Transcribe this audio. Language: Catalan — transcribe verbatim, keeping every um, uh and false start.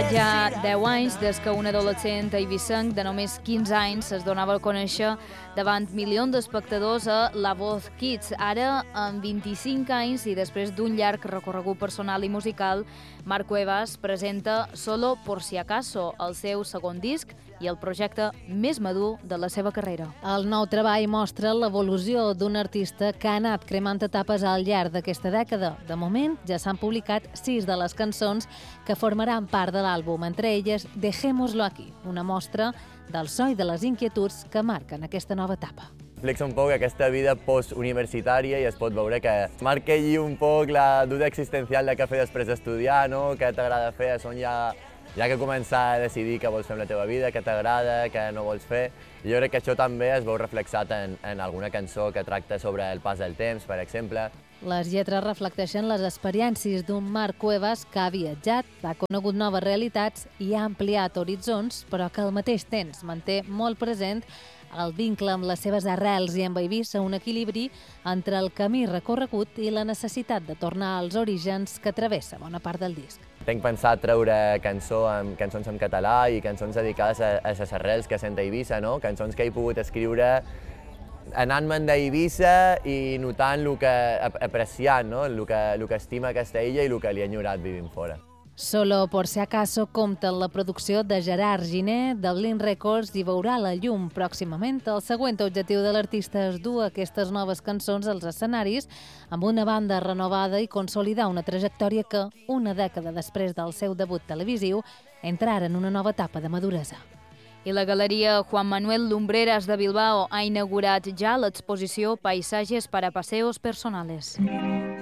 passat ja deu anys des que un adolescent eivissenc de només quinze anys es donava a conèixer davant milions d'espectadors a La Voz Kids. Ara, amb vint-i-cinc anys i després d'un llarg recorregut personal i musical, Marc Cuevas presenta Solo por si acaso, el seu segon disc i el projecte més madur de la seva carrera. El nou treball mostra l'evolució d'un artista que ha anat cremant etapes al llarg d'aquesta dècada. De moment, ja s'han publicat sis de les cançons que formaran part de l'àlbum, entre elles Dejémoslo aquí, una mostra del so i de les inquietuds que marquen aquesta nova etapa. Explica un poc aquesta vida postuniversitària i es pot veure que marca allí un poc la duda existencial de què fer després d'estudiar, no? Què t'agrada fer, on ja, ja que començar a decidir què vols fer amb la teva vida, què t'agrada, què no vols fer. I jo crec que això també es veu reflexat en, en alguna cançó que tracta sobre el pas del temps, per exemple. Les lletres reflecteixen les experiències d'un Marc Cuevas que ha viatjat, ha conegut noves realitats i ha ampliat horitzons, però que al mateix temps manté molt present el vincle amb les seves arrels i amb Eivissa, un equilibri entre el camí recorregut i la necessitat de tornar als orígens que travessa bona part del disc. Tinc pensat treure cançó amb, cançons en català i cançons dedicades a, a les arrels que sent a Eivissa, no? Cançons que he pogut escriure anant-me'n d'Eivissa i notant el que, apreciant, no? el que, el que estima aquesta illa i el que li ha enyorat vivint fora. Solo por si acaso compta amb la producció de Gerard Giner, de Blink Records, i veurà la llum pròximament. El següent objectiu de l'artista és dur aquestes noves cançons als escenaris amb una banda renovada i consolidar una trajectòria que, una dècada després del seu debut televisiu, entra ara en una nova etapa de maduresa. I la Galeria Juan Manuel Lumbreras de Bilbao ha inaugurat ja l'exposició Paisajes para paseos personales.